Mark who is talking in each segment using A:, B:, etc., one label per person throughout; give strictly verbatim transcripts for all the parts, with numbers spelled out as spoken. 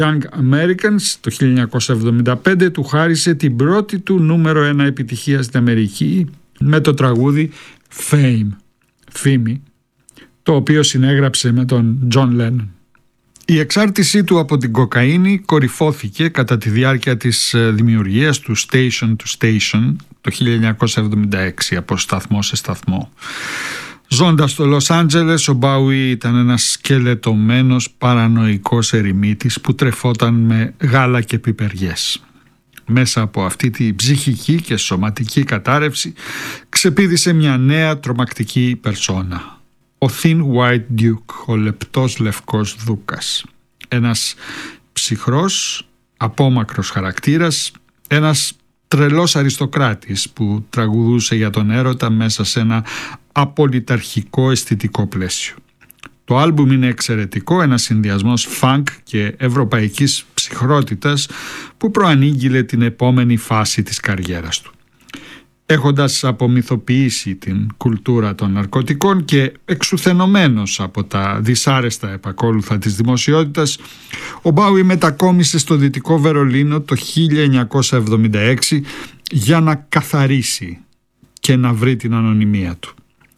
A: Young Americans το χίλια εννιακόσια εβδομήντα πέντε του χάρισε την πρώτη του νούμερο ένα επιτυχία στην Αμερική με το τραγούδι Fame, φήμη, το οποίο συνέγραψε με τον John Lennon. Η εξάρτησή του από την κοκαίνη κορυφώθηκε κατά τη διάρκεια της δημιουργίας του Station to Station το χίλια εννιακόσια εβδομήντα έξι, από σταθμό σε σταθμό. Ζώντας στο Λος Άντζελες, ο Μπάουι ήταν ένας σκελετωμένος παρανοϊκός ερημίτης που τρεφόταν με γάλα και πιπεριές. Μέσα από αυτή τη ψυχική και σωματική κατάρρευση ξεπήδησε μια νέα τρομακτική περσόνα. Ο Thin White Duke, ο λεπτός λευκός δούκας. Ένας ψυχρός, απόμακρος χαρακτήρας, ένας τρελός αριστοκράτης που τραγουδούσε για τον έρωτα μέσα σε ένα απολυταρχικό αισθητικό πλαίσιο. Το άλμπουμ είναι εξαιρετικό, ένας συνδυασμός funk και ευρωπαϊκής ψυχρότητας που προανήγγειλε την επόμενη φάση της καριέρας του. Έχοντας απομυθοποιήσει την κουλτούρα των ναρκωτικών και εξουθενωμένος από τα δυσάρεστα επακόλουθα της δημοσιότητας, ο Μπάουι μετακόμισε στο Δυτικό Βερολίνο το χίλια εννιακόσια εβδομήντα έξι για να καθαρίσει και να βρει την ανωνυμία του.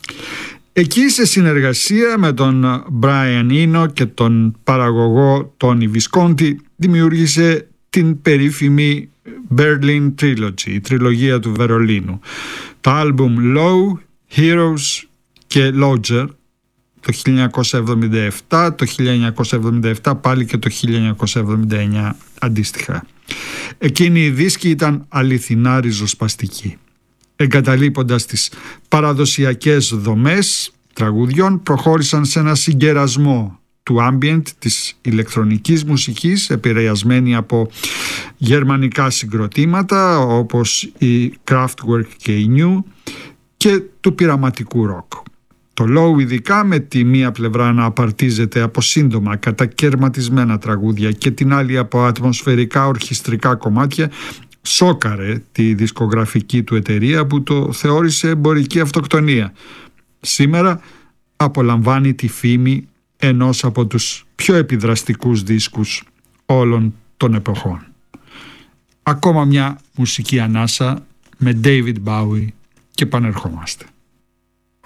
A: Εκεί, σε συνεργασία με τον Brian Eno και τον παραγωγό Tony Visconti, δημιούργησε την περίφημη Berlin Trilogy, η τριλογία του Βερολίνου. Τα άλμπουμ Low, Heroes και Lodger το χίλια εννιακόσια εβδομήντα επτά, το χίλια εννιακόσια εβδομήντα επτά πάλι και το χίλια εννιακόσια εβδομήντα εννιά αντίστοιχα. Εκείνοι οι δίσκοι ήταν αληθινά ριζοσπαστικοί. Εγκαταλείποντας τις παραδοσιακές δομές τραγουδιών, προχώρησαν σε ένα συγκερασμό του ambient, της ηλεκτρονικής μουσικής, επηρεασμένη από γερμανικά συγκροτήματα όπως η Kraftwerk και η New, και του πειραματικού ροκ. Το Low, ειδικά, με τη μία πλευρά να απαρτίζεται από σύντομα κατακαιρματισμένα τραγούδια και την άλλη από ατμοσφαιρικά ορχιστρικά κομμάτια, σόκαρε τη δισκογραφική του εταιρεία που το θεώρησε εμπορική αυτοκτονία. Σήμερα απολαμβάνει τη φήμη ενός από τους πιο επιδραστικούς δίσκους όλων των εποχών. Ακόμα μια μουσική ανάσα με David Bowie και πανερχόμαστε.